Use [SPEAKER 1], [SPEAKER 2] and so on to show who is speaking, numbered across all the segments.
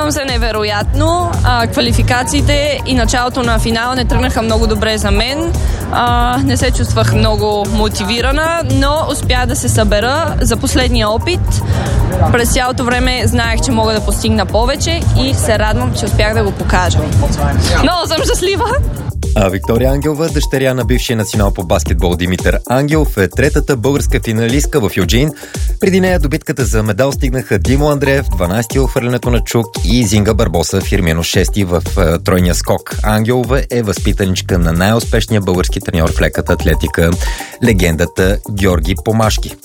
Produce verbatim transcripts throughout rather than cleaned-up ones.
[SPEAKER 1] Чувствам се невероятно. А, квалификациите и началото на финала не тръгнаха много добре за мен. А, не се чувствах много мотивирана, но успях да се събера за последния опит. През цялото време знаех, че мога да постигна повече и се радвам, че успях да го покажа. Много съм щастлива!
[SPEAKER 2] А Виктория Ангелова, дъщеря на бившия национал по баскетбол Димитър Ангелов, е третата българска финалистка в Юджин. Преди нея до битката за медал стигнаха Димо Андреев, дванайсети в хвърлянето на чук, и Зинга Барбоса, Фирмино шести в е, тройния скок. Ангелова е възпитаничка на най-успешния български треньор в леката атлетика, легендата Георги Помашки.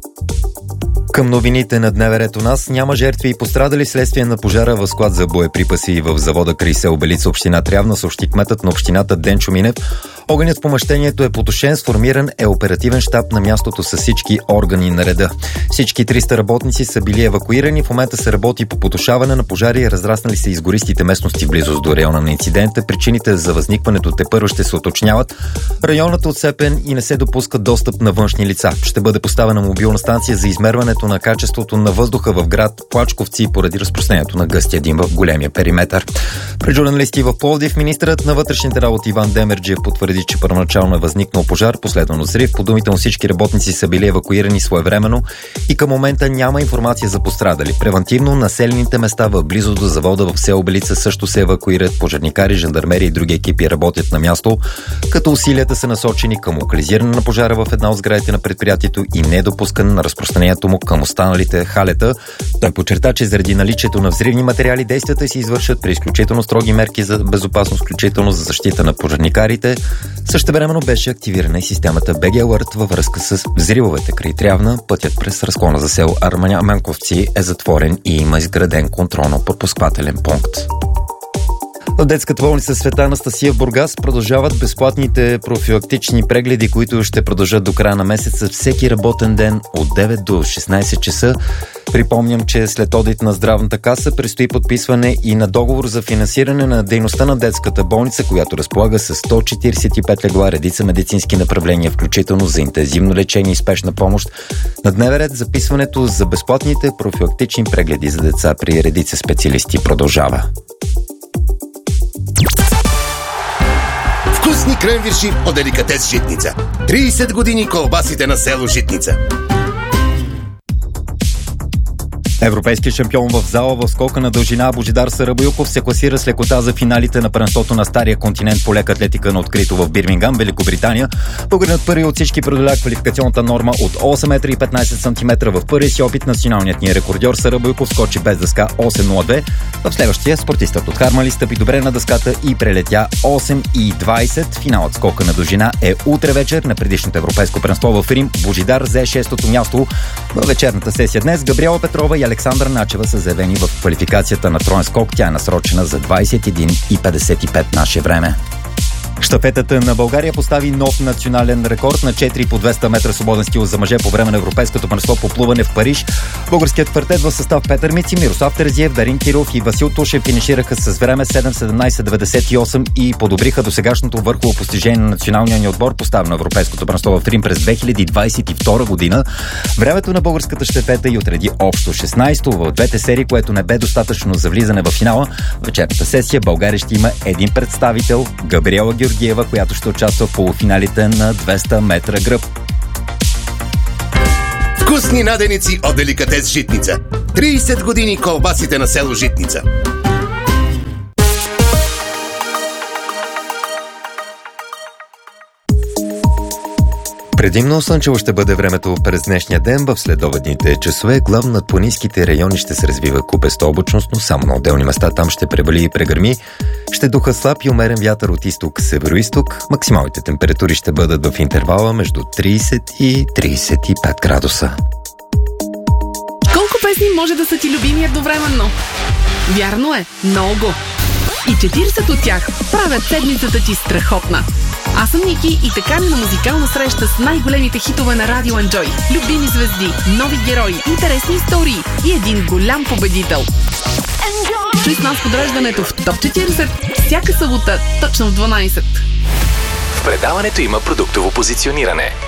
[SPEAKER 2] Към новините на дневен ред у нас: няма жертви и пострадали вследствие на пожара в склад за боеприпаси в завода край село Белица, община Трявна, съобщи кметът на общината Денчо Минев. Огънят в помещението е потушен, сформиран е оперативен щаб на мястото с всички органи на реда. Всички триста работници са били евакуирани. В момента се работи по потушаване на пожари, разраснали се изгористите местности в близост до района на инцидента. Причините за възникването тепърва ще се уточняват. Районът е отцепен и не се допуска достъп на външни лица. Ще бъде поставена мобилна станция за измерването на качеството на въздуха в град Плачковци поради разпространението на гъстия дим в големия периметър. Пред журналисти в Пловдив министърът на вътрешните работи Иван Демерджиев потвърди, че първоначално е възникнал пожар, последван от взрив. По думите му всички работници са били евакуирани своевременно и към момента няма информация за пострадали. Превантивно населените места в близост до завода в село Белица също се евакуират. Пожарникари, жандармери и други екипи работят на място, като усилията са насочени към локализиране на пожара в една от сградите на предприятието и недопускане на разпространението му към останалите халета. Той подчерта, че заради наличието на взривни материали действията се извършат при изключително строги мерки за безопасност, включително за защита на пожарникарите. Същевременно беше активирана и системата би джи Alert във връзка с взривовете край Трявна. Пътят през разклона за село Арманковци е затворен и има изграден контролно-пропускателен пункт. В детската болница Света Анастасия в Бургас продължават безплатните профилактични прегледи, които ще продължат до края на месеца всеки работен ден от девет до шестнайсет часа. Припомням, че след одит на здравната каса предстои подписване и на договор за финансиране на дейността на детската болница, която разполага с сто четирийсет и пет легла, редица медицински направления, включително за интензивно лечение и спешна помощ. На дневен ред записването за безплатните профилактични прегледи за деца при редица специалисти продължава.
[SPEAKER 3] Вкусни кренвирши от деликатес Житница. трийсет години колбасите на село Житница.
[SPEAKER 2] Европейският шампион в зала в скока на дължина Божидар Сарабоюков се класира с лекота за финалите на първенството на Стария континент по лека атлетика на открито в Бирмингам, Великобритания. Българинът първи от всички преодоля квалификационната норма от осем метра и петнайсет сантиметра. В първия си опит националният ни рекордьор Сарабоюков скочи без дъска осем нула две. В следващия спортистът от Хармали стъпи добре на дъската и прелетя осем двайсет. Финалът скока на дължина е утре вечер. На предишното европейско първенство в Рим Божидар взе шестото място. В вечерната сесия днес Габриела Петрова и Александър Начева са заявени в квалификацията на троен скок. Тя е насрочена за двайсет и една и петдесет и пет наше време. Щафетата на България постави нов национален рекорд на четири по двеста метра свободен стил за мъже по време на Европейското първенство по плуване в Париж. Българският квартет в състав Петър Мици, Мирослав Терзиев, Дарин Киров и Васил Тушев финишираха с време седем седемнайсет деветдесет и осем и подобриха досегашното върхово постижение на националния ни отбор, поставено на Европейското първенство в Рим през две хиляди двайсет и втора година. Времето на българската щафета й отреди общо шестнайсето в двете серии, което не бе достатъчно за влизане в финала. В вечерната сесия България ще има един представител – Габриела Георгиева, която ще участва в полуфиналите на двеста метра гръб.
[SPEAKER 3] Вкусни наденици от деликатес Житница. трийсет години колбасите на село Житница.
[SPEAKER 2] Предимно слънчево ще бъде времето през днешния ден. В следобедните часове главно над планинските райони ще се развива купеста облачност, но само на отделни места там ще превали и прегърми. Ще духа слаб и умерен вятър от изток-североизток. Максималните температури ще бъдат в интервала между трийсет и трийсет и пет градуса.
[SPEAKER 4] Колко песни може да са ти любими едновременно? Вярно е, много. И четирийсет от тях правят седмицата ти страхотна. Аз съм Ники и така ни на музикална среща с най-големите хитове на Радио Enjoy. Любими звезди, нови герои, интересни истории и един голям победител. Чуй с нас подреждането в Топ четирийсет всяка събота точно в дванайсет.
[SPEAKER 5] В предаването има продуктово позициониране.